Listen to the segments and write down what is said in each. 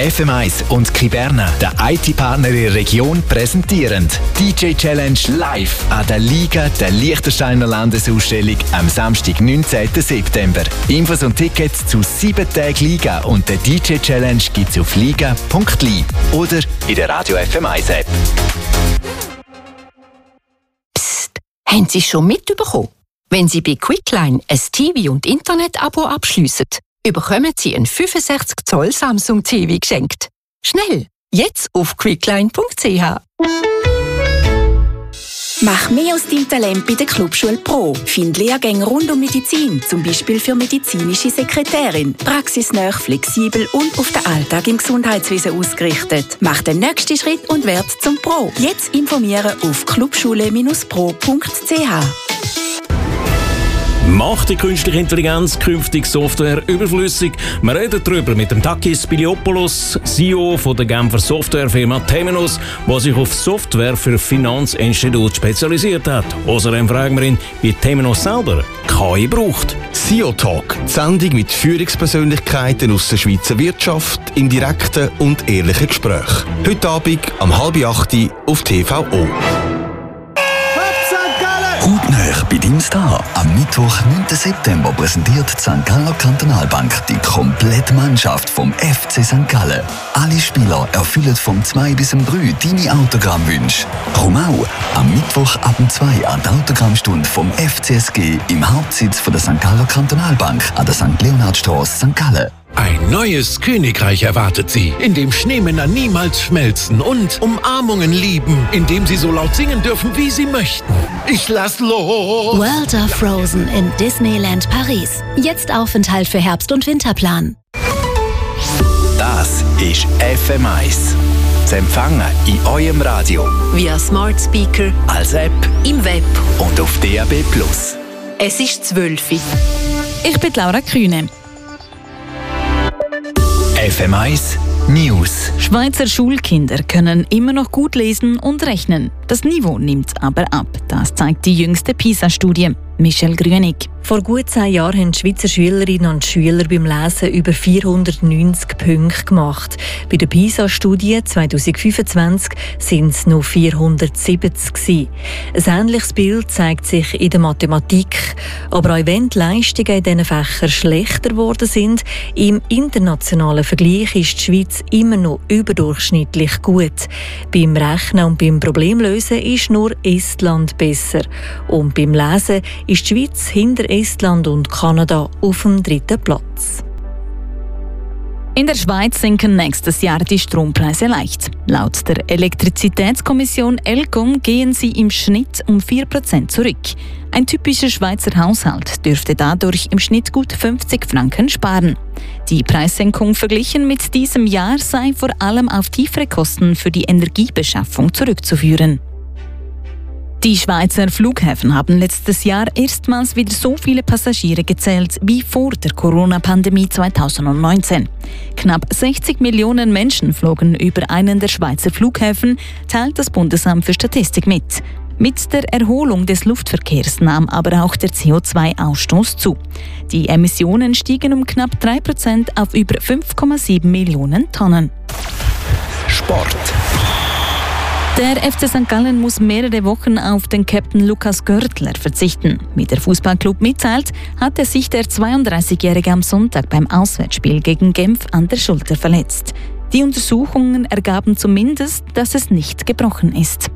FM1 und Kiberna, der IT-Partner in der Region, präsentieren DJ Challenge live an der Liga der Liechtensteiner Landesausstellung am Samstag, 19. September. Infos und Tickets zu 7 Tagen Liga und der DJ Challenge gibt's auf liga.li oder in der Radio FM1 App. Psst, haben Sie schon mitbekommen? Wenn Sie bei Quickline ein TV- und Internet-Abo abschliessen, bekommen Sie ein 65 Zoll Samsung TV geschenkt. Schnell, jetzt auf quickline.ch. Mach mehr aus deinem Talent bei der Clubschule Pro. Find Lehrgänge rund um Medizin, zum Beispiel für medizinische Sekretärin. Praxisnah, flexibel und auf den Alltag im Gesundheitswesen ausgerichtet. Mach den nächsten Schritt und werd zum Pro. Jetzt informieren auf clubschule-pro.ch. Macht die künstliche Intelligenz künftig Software überflüssig? Wir reden darüber mit dem Takis Spiliopoulos, CEO von der Genfer Softwarefirma Temenos, der sich auf Software für Finanzinstitute spezialisiert hat. Außerdem fragen wir ihn, wie Temenos selber KI braucht. CEO Talk, die Sendung mit Führungspersönlichkeiten aus der Schweizer Wirtschaft in direkten und ehrlichen Gesprächen. Heute Abend um 7:30 auf TVO. Hautnah bei deinem Star. Am Mittwoch, 9. September, präsentiert die St. Galler Kantonalbank die komplette Mannschaft vom FC St. Gallen. Alle Spieler erfüllen vom 2 bis 3 deine Autogrammwünsche. Komm auch am Mittwoch ab 2 an die Autogrammstunde vom FCSG im Hauptsitz von der St. Galler Kantonalbank an der St. Leonhardstraße, St. Gallen. Ein neues Königreich erwartet Sie, in dem Schneemänner niemals schmelzen und Umarmungen lieben, in dem Sie so laut singen dürfen, wie Sie möchten. Ich lass los! World of Frozen in Disneyland Paris. Jetzt Aufenthalt für Herbst- und Winterplan. Das ist FM1. Zu empfangen in eurem Radio, Via Smart Speaker, als App im Web. und auf DAB+. Es ist 12 Uhr. Ich bin Laura Kühne. FM1 News. Schweizer Schulkinder können immer noch gut lesen und rechnen. Das Niveau nimmt aber ab. Das zeigt die jüngste PISA-Studie. Michelle Grünig. Vor gut 10 Jahren haben die Schweizer Schülerinnen und Schüler beim Lesen über 490 Punkte gemacht. Bei der PISA-Studie 2025 sind es noch 470 gewesen. Ein ähnliches Bild zeigt sich in der Mathematik. Aber auch wenn die Leistungen in diesen Fächern schlechter geworden sind, im internationalen Vergleich ist die Schweiz immer noch überdurchschnittlich gut. Beim Rechnen und beim Problemlösen ist nur Estland besser. Und beim Lesen ist die Schweiz hinter Estland und Kanada auf dem 3. Platz. In der Schweiz sinken nächstes Jahr die Strompreise leicht. Laut der Elektrizitätskommission ELCOM gehen sie im Schnitt um 4% zurück. Ein typischer Schweizer Haushalt dürfte dadurch im Schnitt gut 50 Franken sparen. Die Preissenkung verglichen mit diesem Jahr sei vor allem auf tiefere Kosten für die Energiebeschaffung zurückzuführen. Die Schweizer Flughäfen haben letztes Jahr erstmals wieder so viele Passagiere gezählt wie vor der Corona-Pandemie 2019. Knapp 60 Millionen Menschen flogen über einen der Schweizer Flughäfen, teilt das Bundesamt für Statistik mit. Mit der Erholung des Luftverkehrs nahm aber auch der CO2-Ausstoß zu. Die Emissionen stiegen um knapp 3% auf über 5,7 Millionen Tonnen. Sport. Der FC St. Gallen muss mehrere Wochen auf den Captain Lukas Görtler verzichten. Wie der Fußballclub mitteilt, hat er sich der 32-Jährige am Sonntag beim Auswärtsspiel gegen Genf an der Schulter verletzt. Die Untersuchungen ergaben zumindest, dass es nicht gebrochen ist.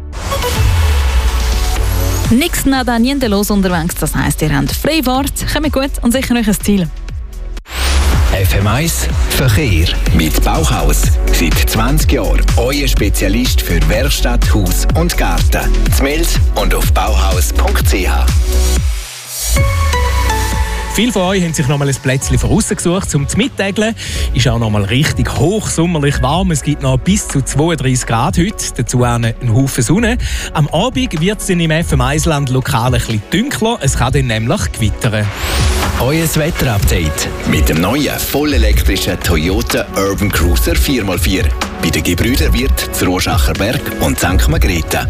Nichts nada niente los unterwegs, das heisst, ihr habt freie Fahrt, kommt gut und sicher euch ein Ziel. FM1 Verkehr mit Bauhaus. Seit 20 Jahren euer Spezialist für Werkstatt, Haus und Garten. Z'Mels und auf bauhaus.ch. Viele von euch haben sich noch mal ein Plätzchen von außen gesucht, um zu mittägeln. Ist auch noch mal richtig hochsommerlich warm. Es gibt noch bis zu 32 Grad heute. Dazu einen Haufen Sonne. Am Abend wird es dann im FM1-Land lokal ein bisschen dunkler. Es kann dann nämlich gewittern. Euer Wetterupdate mit dem neuen vollelektrischen Toyota Urban Cruiser 4x4. Bei den Gebrüder Wirth, zu Rorschacher Berg und St. Margrethe.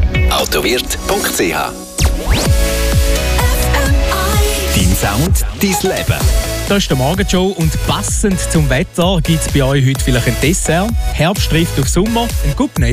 Autowirt.ch. Dein Sound, dein Leben. Das ist der Morgenshow und passend zum Wetter gibt es bei euch heute vielleicht ein Dessert. Herbst trifft auf Sommer, ein Gubnet.